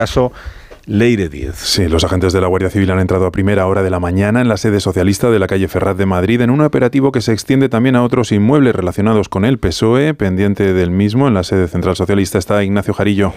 Caso Leire Díez. Sí, los agentes de la Guardia Civil han entrado a primera hora de la mañana en la sede socialista de la calle Ferraz de Madrid en un operativo que se extiende también a otros inmuebles relacionados con el PSOE. Pendiente del mismo, en la sede central socialista está Ignacio Jarillo.